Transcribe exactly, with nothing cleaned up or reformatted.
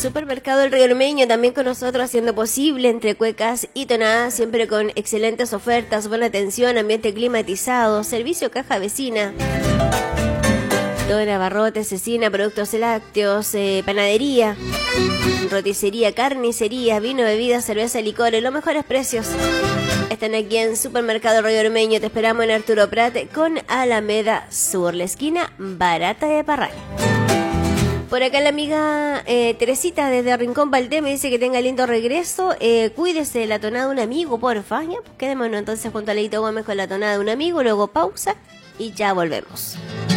Supermercado El Río Ormeño, también con nosotros haciendo posible entre cuecas y tonadas, siempre con excelentes ofertas, buena atención, ambiente climatizado, servicio caja vecina. Dona, barrotes, cecina, productos lácteos, eh, panadería, roticería, carnicería, vino, bebida, cerveza, licores, los mejores precios. Están aquí en Supermercado Río Ormeño. Te esperamos en Arturo Prat con Alameda Sur, la esquina barata de Parral. Por acá la amiga eh, Teresita desde Rincón Valdés me dice que tenga lindo regreso. Eh, cuídese de la tonada de un amigo, porfa. Ya, pues quedémonos entonces junto a Leito Gómez con la tonada de un amigo, luego pausa y ya volvemos.